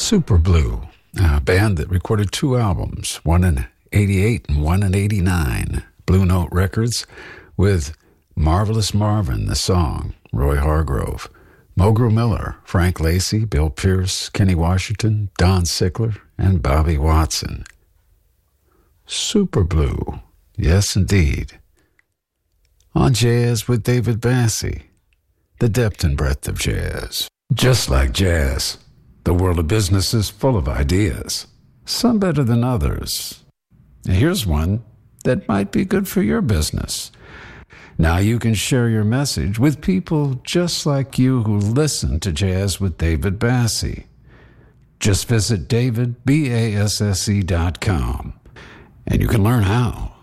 Super Blue, a band that recorded 2 albums, one in 88 and one in 89. Blue Note Records with Marvelous Marvin, the song, Roy Hargrove, Mulgrew Miller, Frank Lacey, Bill Pierce, Kenny Washington, Don Sickler, and Bobby Watson. Super Blue, yes indeed. On Jazz with David Bassie, the depth and breadth of jazz. Just like jazz, the world of business is full of ideas, some better than others. Here's one that might be good for your business. Now you can share your message with people just like you who listen to Jazz with David Bassie. Just visit davidbasse.com and you can learn how.